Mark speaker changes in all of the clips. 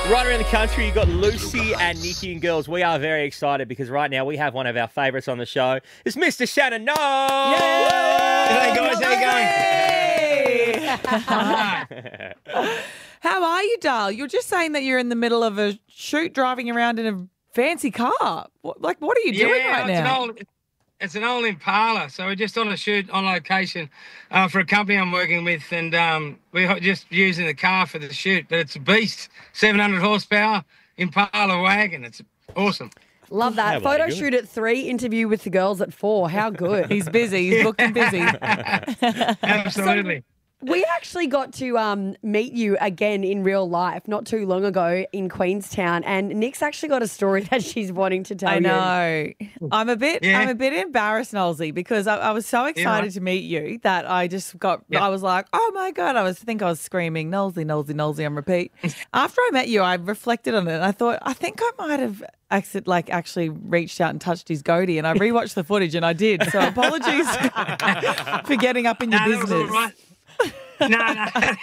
Speaker 1: Right around the country, you've got Lucy and Nikki, and girls, we are very excited because right now we have one of our favourites on the show. It's Mr. Shannon Knowles!
Speaker 2: Hey guys, how you going?
Speaker 3: How are you, Dal? You're just saying that you're in the middle of a shoot driving around in a fancy car. What are you doing right now?
Speaker 2: It's an old Impala, so we're just on a shoot on location for a company I'm working with, and we're just using the car for the shoot. But it's a beast, 700 horsepower Impala wagon. It's awesome.
Speaker 4: Love that. Photo shoot at 3, interview with the girls at 4. How good.
Speaker 3: He's busy. He's looking busy.
Speaker 2: Absolutely.
Speaker 4: We actually got to meet you again in real life not too long ago in Queenstown, and Nick's actually got a story that she's wanting to tell you.
Speaker 3: I know. I'm a bit embarrassed, Knowlesy, because I was so excited to meet you that I just got. I was like, oh my god! I think I was screaming, Knowlesy, Knowlesy, Knowlesy on repeat. After I met you, I reflected on it, and I thought, I think I might have actually reached out and touched his goatee, and I rewatched the footage, and I did. So apologies for getting up in your business.
Speaker 2: That was all right. No,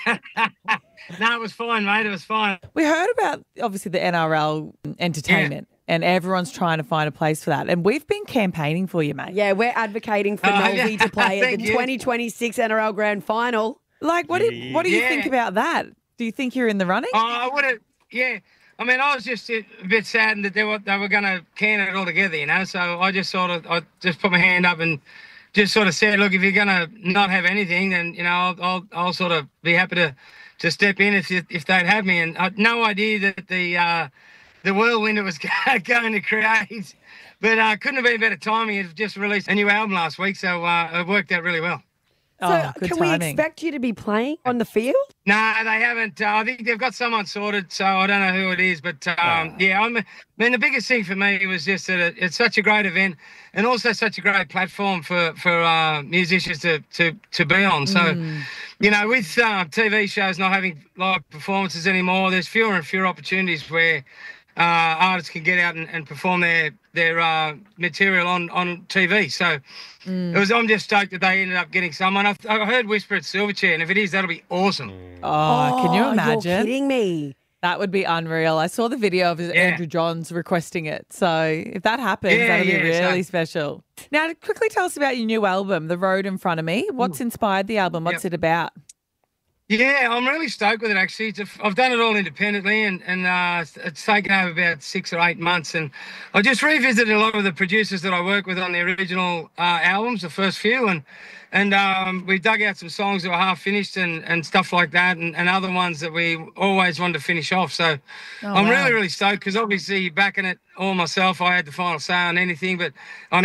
Speaker 2: it was fine, mate. It was fine.
Speaker 3: We heard about, obviously, the NRL entertainment, and everyone's trying to find a place for that. And we've been campaigning for you, mate.
Speaker 4: Yeah, we're advocating for Knowlesy to play at the 2026 NRL Grand Final.
Speaker 3: Like, what do you think about that? Do you think you're in the running?
Speaker 2: Oh, I would have, yeah. I mean, I was just a bit saddened that they were going to can it all together, you know. So I just I just put my hand up and just sort of said, look, if you're going to not have anything, then, you know, I'll sort of be happy to step in if they'd have me. And I had no idea that the whirlwind it was going to create. But couldn't have been better timing. It just released a new album last week, so it worked out really well.
Speaker 4: So can we expect you to be playing on the field?
Speaker 2: No, they haven't. I think they've got someone sorted, so I don't know who it is. But, the biggest thing for me was just that it's such a great event and also such a great platform for musicians to be on. So, you know, with TV shows not having live performances anymore, there's fewer and fewer opportunities where artists can get out and perform their material on TV. So I'm just stoked that they ended up getting someone. I heard whisper at Silverchair, and if it is, that'll be awesome.
Speaker 3: Oh, can you imagine?
Speaker 4: You're kidding me.
Speaker 3: That would be unreal. I saw the video of Andrew Johns requesting it. So if that happens, that'll be really special. Now, quickly tell us about your new album, The Road in Front of Me. What's inspired the album? What's it about?
Speaker 2: Yeah, I'm really stoked with it, actually. I've done it all independently, and it's taken over about 6 or 8 months. And I just revisited a lot of the producers that I worked with on the original albums, the first few, and we dug out some songs that were half finished and stuff like that, and other ones that we always wanted to finish off. So I'm really, really stoked because obviously backing it all myself, I had the final say on everything, but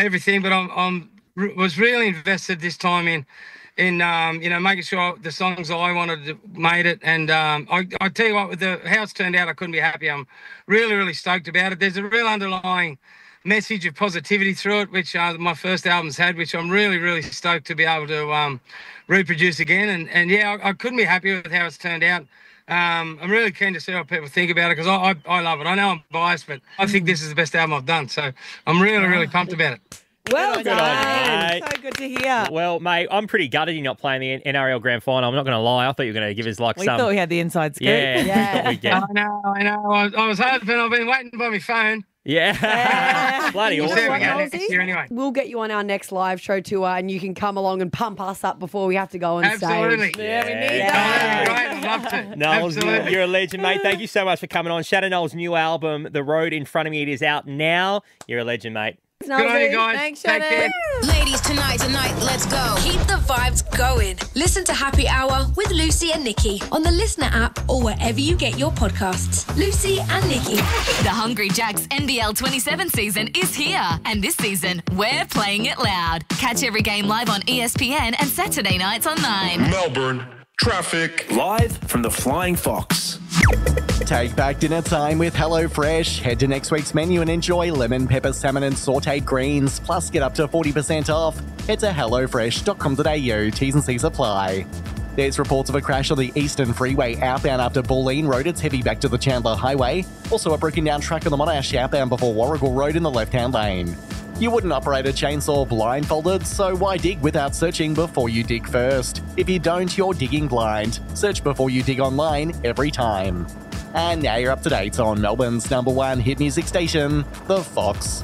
Speaker 2: I was really invested this time in making sure the songs I wanted made it. And I tell you what, with how it's turned out, I couldn't be happy. I'm really, really stoked about it. There's a real underlying message of positivity through it, which my first album's had, which I'm really, really stoked to be able to reproduce again. And I couldn't be happy with how it's turned out. I'm really keen to see what people think about it because I love it. I know I'm biased, but I think this is the best album I've done. So I'm really, really pumped about it.
Speaker 4: Well done.
Speaker 3: So good to hear.
Speaker 1: Well, mate, I'm pretty gutted you're not playing the NRL Grand Final. I'm not going to lie. I thought you were going to give us
Speaker 3: We thought we had the inside scoop.
Speaker 1: Yeah.
Speaker 2: I know. I was hoping. I've been waiting by my phone.
Speaker 1: Yeah. Bloody awesome.
Speaker 2: There we go. Next year anyway.
Speaker 4: We'll get you on our next live show tour and you can come along and pump us up before we have to go on
Speaker 2: Absolutely.
Speaker 4: stage.
Speaker 3: Yeah, we need
Speaker 2: That'd
Speaker 3: that.
Speaker 2: be great. I'd love to.
Speaker 1: Knowles,
Speaker 2: Absolutely.
Speaker 1: you're a legend, mate. Thank you so much for coming on. Shannon Knowles' new album, The Road in Front of Me, it is out now. You're a legend, mate.
Speaker 2: Good on you guys.
Speaker 3: Thanks,
Speaker 2: Take
Speaker 3: Shannon.
Speaker 2: care.
Speaker 5: Ladies, tonight, let's go. Keep the vibes going. Listen to Happy Hour with Lucy and Nikki on the Listener app or wherever you get your podcasts. Lucy and Nikki.
Speaker 6: The Hungry Jacks NBL 27 season is here. And this season, we're playing it loud. Catch every game live on ESPN and Saturday nights on 9.
Speaker 7: Melbourne, traffic.
Speaker 8: Live from the Flying Fox.
Speaker 9: Take back dinner time with HelloFresh. Head to next week's menu and enjoy lemon, pepper, salmon and sautéed greens. Plus, get up to 40% off. Head to hellofresh.com.au. T's and C's apply. There's reports of a crash on the Eastern Freeway outbound after Bulleen Road. It's heavy back to the Chandler Highway. Also, a broken down truck on the Monash outbound before Warrigal Road in the left-hand lane. You wouldn't operate a chainsaw blindfolded, so why dig without searching before you dig first? If you don't, you're digging blind. Search before you dig online every time. And now you're up to date on Melbourne's #1 hit music station, The Fox.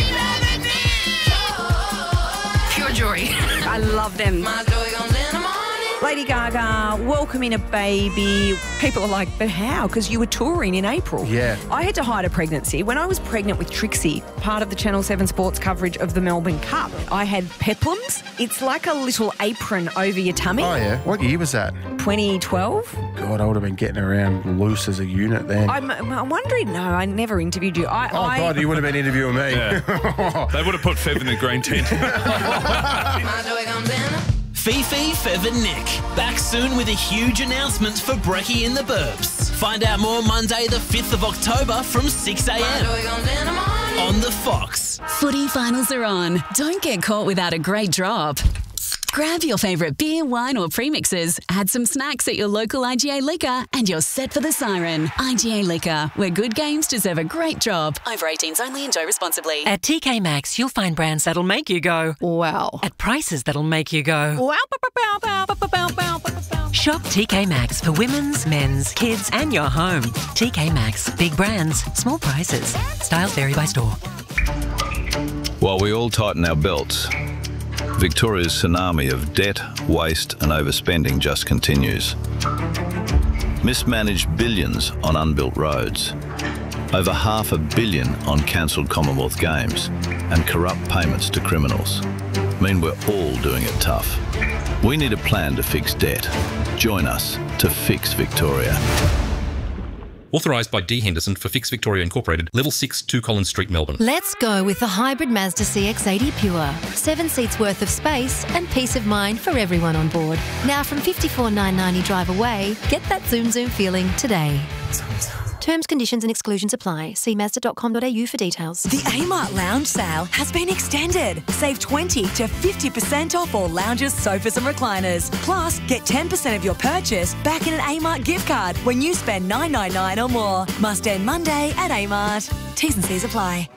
Speaker 10: Pure joy. I love them. Lady Gaga welcoming a baby. People are like, but how? Because you were touring in April.
Speaker 11: Yeah.
Speaker 10: I had to hide a pregnancy. When I was pregnant with Trixie, part of the Channel 7 Sports coverage of the Melbourne Cup, I had peplums. It's like a little apron over your tummy.
Speaker 11: Oh, yeah. What year was that?
Speaker 10: 2012.
Speaker 11: God, I would have been getting around loose as a unit then.
Speaker 10: I'm wondering, no, I never interviewed you.
Speaker 11: God, you would have been interviewing me.
Speaker 12: Yeah. They would have put Fev in the green tent.
Speaker 13: Fifi, Fev and Nick. Back soon with a huge announcement for Brekkie in the Burbs. Find out more Monday the 5th of October from 6 a.m. on The Fox.
Speaker 14: Footy finals are on. Don't get caught without a great drop. Grab your favourite beer, wine or premixes, add some snacks at your local IGA Liquor and you're set for the siren. IGA Liquor, where good games deserve a great drop. Over 18s only. Enjoy responsibly.
Speaker 15: At TK Maxx, you'll find brands that'll make you go,
Speaker 10: wow,
Speaker 15: at prices that'll make you go,
Speaker 10: wow.
Speaker 15: Shop TK Maxx for women's, men's, kids and your home. TK Maxx, big brands, small prices. Styles vary by store.
Speaker 16: While we all tighten our belts, Victoria's tsunami of debt, waste and overspending just continues. Mismanaged billions on unbuilt roads, over $500 million on cancelled Commonwealth Games, and corrupt payments to criminals mean we're all doing it tough. We need a plan to fix debt. Join us to fix Victoria.
Speaker 17: Authorised by D. Henderson for Fix Victoria Incorporated, Level 6, 2 Collins Street, Melbourne.
Speaker 18: Let's go with the hybrid Mazda CX-80 Pure. 7 seats worth of space and peace of mind for everyone on board. Now from $54,990 drive away, get that zoom feeling today. Terms, conditions and exclusions apply. See Mazda.com.au for details.
Speaker 19: The Amart Lounge sale has been extended. Save 20 to 50% off all lounges, sofas and recliners. Plus, get 10% of your purchase back in an Amart gift card when you spend $9.99 or more. Must end Monday at Amart. T's and C's apply.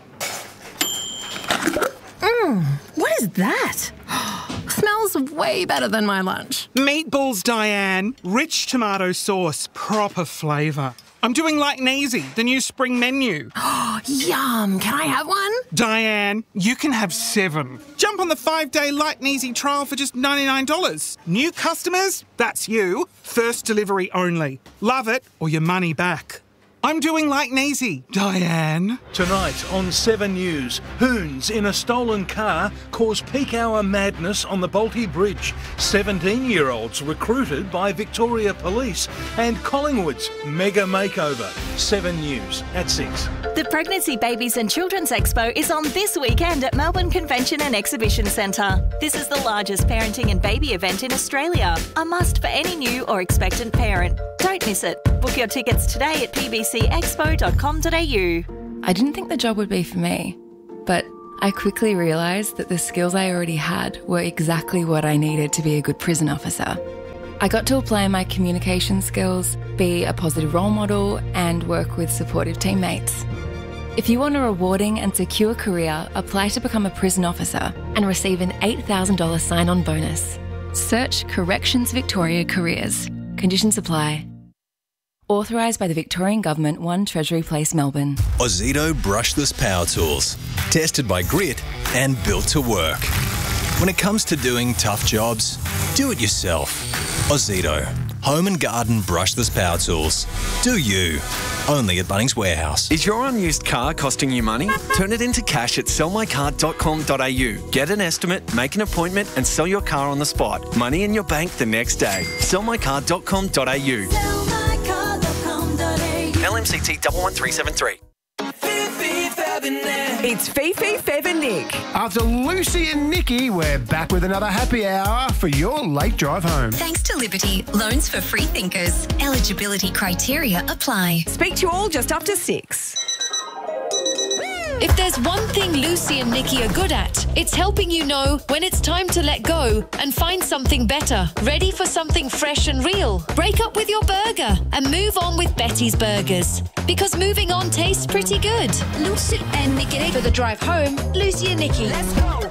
Speaker 10: What is that? Smells way better than my lunch.
Speaker 20: Meatballs, Diane. Rich tomato sauce, proper flavour. I'm doing like Neasy, the new spring menu.
Speaker 10: Yum. Can I have one?
Speaker 20: Diane, you can have 7. Jump on the 5-day Like Neasy trial for just $99. New customers? That's you. First delivery only. Love it or your money back. I'm doing like Neasy, Diane.
Speaker 21: Tonight on 7 News, hoons in a stolen car cause peak hour madness on the Bolte Bridge. 17-year-olds recruited by Victoria Police and Collingwood's mega makeover. 7 News at 6.
Speaker 22: The Pregnancy, Babies and Children's Expo is on this weekend at Melbourne Convention and Exhibition Centre. This is the largest parenting and baby event in Australia, a must for any new or expectant parent. Don't miss it. Book your tickets today at pbcexpo.com.au.
Speaker 23: I didn't think the job would be for me, but I quickly realised that the skills I already had were exactly what I needed to be a good prison officer. I got to apply my communication skills, be a positive role model, and work with supportive teammates. If you want a rewarding and secure career, apply to become a prison officer and receive an $8,000 sign-on bonus. Search Corrections Victoria Careers. Conditions apply. Authorised by the Victorian Government, 1 Treasury Place, Melbourne.
Speaker 24: Ozito brushless power tools. Tested by Grit and built to work. When it comes to doing tough jobs, do it yourself. Ozito. Home and garden brushless power tools. Do you. Only at Bunnings Warehouse.
Speaker 25: Is your unused car costing you money? Turn it into cash at sellmycar.com.au. Get an estimate, make an appointment and sell your car on the spot. Money in your bank the next day. Sellmycar.com.au. LMCT 11373.
Speaker 10: It's Fifi, Fev and Nick.
Speaker 11: After Lucy and Nikki, we're back with another happy hour for your late drive home.
Speaker 6: Thanks to Liberty, loans for free thinkers. Eligibility criteria apply.
Speaker 10: Speak to you all just after 6.
Speaker 5: If there's one thing Lucy and Nikki are good at, it's helping you know when it's time to let go and find something better. Ready for something fresh and real? Break up with your burger and move on with Betty's Burgers. Because moving on tastes pretty good. Lucy and Nikki. For the drive home, Lucy and Nikki. Let's go.